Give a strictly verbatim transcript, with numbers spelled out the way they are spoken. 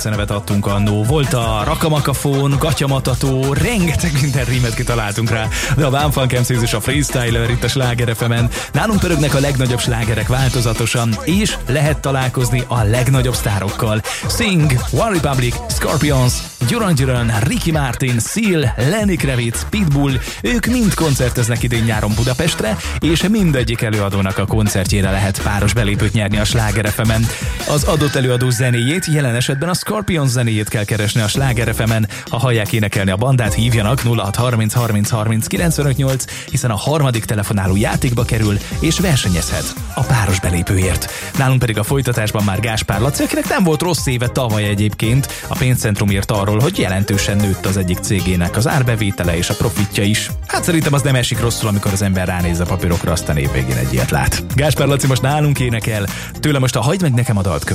nevet adtunk annó. Volt a rakamakafón, gatyamatató, rengeteg minden rímet kitaláltunk rá, de a Van Funk em cé és a Freestyler itt a Sláger ef emen. Nálunk pörögnek a legnagyobb slágerek változatosan, és lehet találkozni a legnagyobb sztárokkal. Sing, One Republic, Scorpions, Duran Duran, Ricky Martin, Seal, Lenny Kravitz, Pitbull, ők mind koncerteznek idén nyáron Budapestre, és mindegyik előadónak a koncertjére lehet páros belépőt nyerni a Sláger ef emen. Az adott előadó zenéjét, jelen esetben a Scorpions zenéjét kell keresni a Sláger ef emen. Ha hallják énekelni a bandát, hívjanak nulla hat harminc harminc harminc kilencvenöt nyolc, hiszen a harmadik telefonáló játékba kerül, és versenyezhet a páros belépőért. Nálunk pedig a folytatásban már Gáspár Laci, akinek nem volt rossz éve tavaly egyébként. A pénzcentrum írt arról, hogy jelentősen nőtt az egyik cégének az árbevétele és a profitja is. Hát szerintem az nem esik rosszul, amikor az ember ránéz a papírokra, aztán évvégén egy ilyet lát. Gáspár Laci most nálunk énekel, tőle most a Hagyd meg nekem a dalt